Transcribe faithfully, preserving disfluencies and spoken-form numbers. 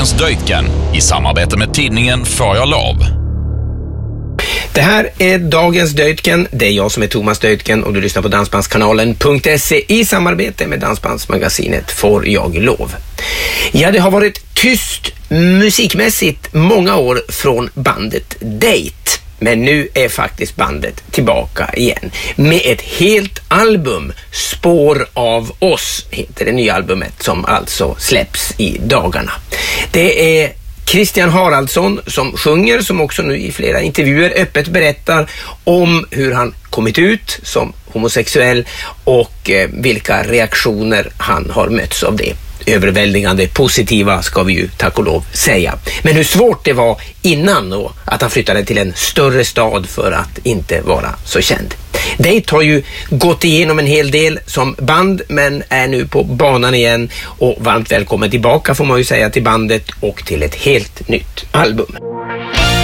Dagens Döjtgen i samarbete med tidningen Får jag lov. Det här är Dagens Döjtgen. Det är jag som är Thomas Döjtgen och du lyssnar på dansbandskanalen punkt se i samarbete med dansbandsmagasinet Får jag lov. Ja, det har varit tyst musikmässigt många år från bandet Date. Men nu är faktiskt bandet tillbaka igen med ett helt album. Spår av oss heter det nya albumet som alltså släpps i dagarna. Det är Christian Haraldsson som sjunger, som också nu i flera intervjuer öppet berättar om hur han kommit ut som homosexuell och eh, vilka reaktioner han har mötts av det. Överväldigande positiva ska vi ju tack och lov säga. Men hur svårt det var innan då att han flyttade till en större stad för att inte vara så känd. Date har ju gått igenom en hel del som band men är nu på banan igen och varmt välkommen tillbaka får man ju säga till bandet och till ett helt nytt album.